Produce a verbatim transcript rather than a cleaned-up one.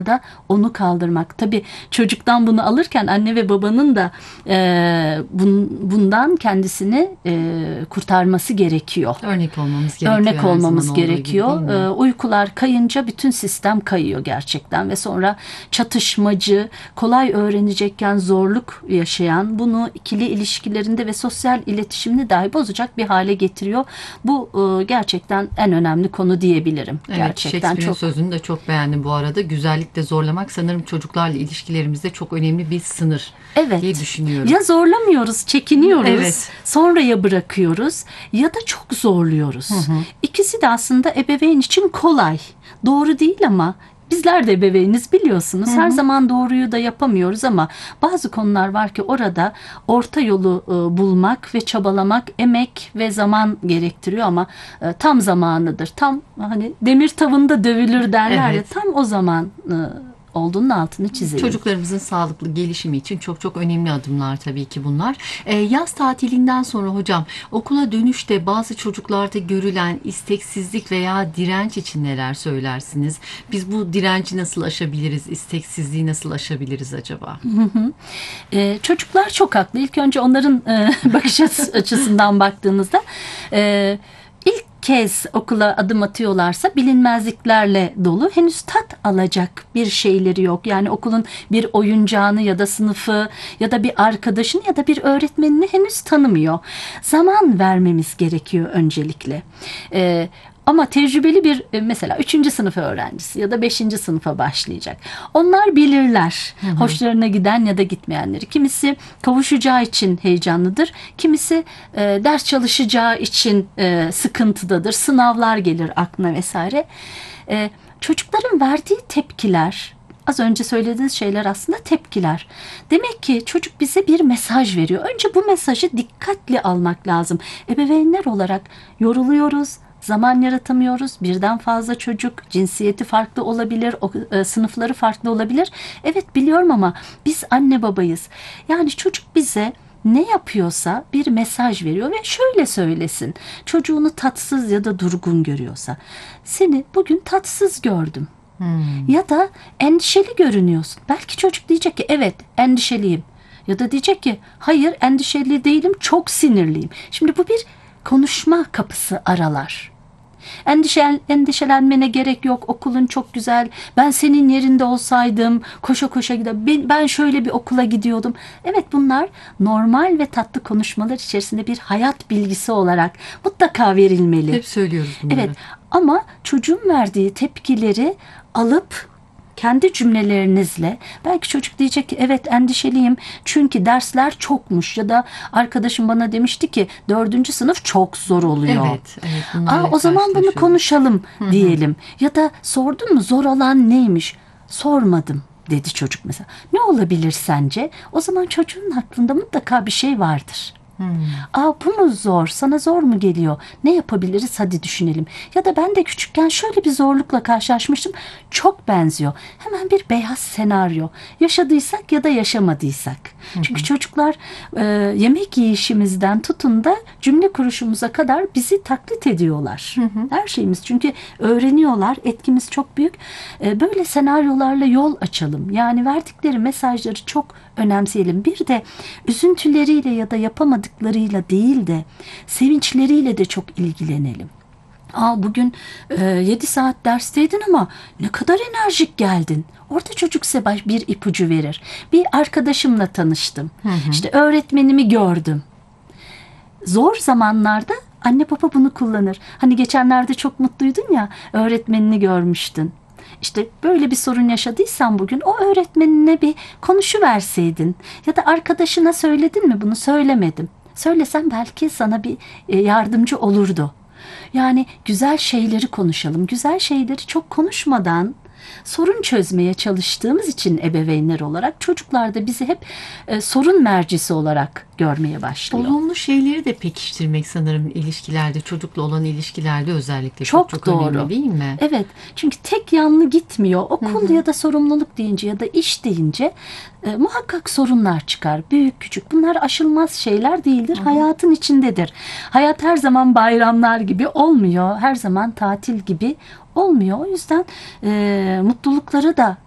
da onu kaldırmak. Tabii çocuktan bunu alırken anne ve babanın da e, bun, bundan kendisini e, kurtarması gerekiyor. Örnek olmamız gerekiyor. Örnek olmamız gerekiyor. Gibi, e, uykular kayınca bütün sistem kayıyor gerçekten ve sonra çatışmacı, kolay öğrenecekken zorluk yaşayan, bunu ikili ilişkilerinde ve sosyal iletişimini dahi bozacak bir hale getiriyor. Bu e, gerçekten en önemli konu diyebilirim. Evet, gerçekten Shakespeare'in çok sözünü de çok beğendim bu arada. Güzellikle zorlamak sanırım çocuklarla ilişkilerimizde çok önemli bir sınır evet. diye düşünüyorum. Ya zorlamıyoruz, çekiniyoruz, Evet. sonraya bırakıyoruz ya da çok zorluyoruz. Hı hı. İkisi de aslında ebeveyn için kolay. Doğru değil ama bizler de ebeveyniz biliyorsunuz. Hı hı. Her zaman doğruyu da yapamıyoruz ama bazı konular var ki orada orta yolu e, bulmak ve çabalamak emek ve zaman gerektiriyor ama e, tam zamanıdır. Tam hani demir tavında dövülür derler Evet. ya, tam o zaman e, olduğunun altını çizelim. Çocuklarımızın sağlıklı gelişimi için çok çok önemli adımlar tabii ki bunlar. Ee, yaz tatilinden sonra hocam okula dönüşte bazı çocuklarda görülen isteksizlik veya direnç için neler söylersiniz? Biz bu direnci nasıl aşabiliriz? İsteksizliği nasıl aşabiliriz acaba? Hı hı. Ee, çocuklar çok haklı. İlk önce onların e, bakış açısından baktığınızda e, ilk kez okula adım atıyorlarsa bilinmezliklerle dolu, henüz tat alacak bir şeyleri yok. Yani okulun bir oyuncağını ya da sınıfı ya da bir arkadaşını ya da bir öğretmenini henüz tanımıyor. Zaman vermemiz gerekiyor öncelikle. Ee, Ama tecrübeli bir mesela üçüncü sınıf öğrencisi ya da beşinci sınıfa başlayacak. Onlar bilirler hı hı. hoşlarına giden ya da gitmeyenleri. Kimisi kavuşacağı için heyecanlıdır. Kimisi e, ders çalışacağı için e, sıkıntıdadır. Sınavlar gelir aklına vesaire. E, çocukların verdiği tepkiler, az önce söylediğiniz şeyler aslında tepkiler. Demek ki çocuk bize bir mesaj veriyor. Önce bu mesajı dikkatli almak lazım. Ebeveynler olarak yoruluyoruz. Zaman yaratamıyoruz. Birden fazla çocuk, cinsiyeti farklı olabilir, o, e, sınıfları farklı olabilir. Evet biliyorum ama biz anne babayız. Yani çocuk bize ne yapıyorsa bir mesaj veriyor ve şöyle söylesin. Çocuğunu tatsız ya da durgun görüyorsa, seni bugün tatsız gördüm. Hmm. Ya da endişeli görünüyorsun. Belki çocuk diyecek ki evet endişeliyim. Ya da diyecek ki hayır endişeli değilim, çok sinirliyim. Şimdi bu bir konuşma kapısı aralar. Endişe, endişelenmene gerek yok. Okulun çok güzel. Ben senin yerinde olsaydım koşa koşa gider. Ben, ben şöyle bir okula gidiyordum. Evet bunlar normal ve tatlı konuşmalar içerisinde bir hayat bilgisi olarak mutlaka verilmeli. Hep söylüyoruz bunları. Evet ama çocuğun verdiği tepkileri alıp kendi cümlelerinizle, belki çocuk diyecek ki evet endişeliyim çünkü dersler çokmuş ya da arkadaşım bana demişti ki dördüncü sınıf çok zor oluyor. Evet, evet, Aa, o zaman bunu konuşalım diyelim. Ya da sordun mu zor olan neymiş? Sormadım dedi çocuk mesela. Ne olabilir sence? O zaman çocuğun aklında mutlaka bir şey vardır. Hmm. Aa bu mu zor? Sana zor mu geliyor? Ne yapabiliriz? Hadi düşünelim. Ya da ben de küçükken şöyle bir zorlukla karşılaşmıştım. Çok benziyor. Hemen bir beyaz senaryo. Yaşadıysak ya da yaşamadıysak. Hı-hı. Çünkü çocuklar e, yemek yiyişimizden tutun da cümle kuruşumuza kadar bizi taklit ediyorlar. Hı-hı. Her şeyimiz. Çünkü öğreniyorlar. Etkimiz çok büyük. E, böyle senaryolarla yol açalım. Yani verdikleri mesajları çok önemseyelim. Bir de üzüntüleriyle ya da yapamadıklarıyla değil de sevinçleriyle de çok ilgilenelim. Aa, bugün e, yedi saat dersteydin ama ne kadar enerjik geldin. Orada çocuk size bir ipucu verir. Bir arkadaşımla tanıştım. Hı hı. İşte öğretmenimi gördüm. Zor zamanlarda anne baba bunu kullanır. Hani geçenlerde çok mutluydun ya, öğretmenini görmüştün. İşte böyle bir sorun yaşadıysan bugün o öğretmenine bir konuşuverseydin ya da arkadaşına söyledin mi bunu? Söylemedim. Söylesem belki sana bir yardımcı olurdu. Yani güzel şeyleri konuşalım. Güzel şeyleri çok konuşmadan sorun çözmeye çalıştığımız için ebeveynler olarak çocuklar da bizi hep e, sorun mercisi olarak görmeye başlıyor. Olumlu şeyleri de pekiştirmek sanırım ilişkilerde, çocukla olan ilişkilerde özellikle çok, çok, çok doğru. Önemli değil mi? Evet. Çünkü tek yanlı gitmiyor. Okul hı hı. ya da sorumluluk deyince ya da iş deyince e, muhakkak sorunlar çıkar. Büyük küçük. Bunlar aşılmaz şeyler değildir. Hı hı. Hayatın içindedir. Hayat her zaman bayramlar gibi olmuyor. Her zaman tatil gibi olmuyor. O yüzden e, mutlulukları da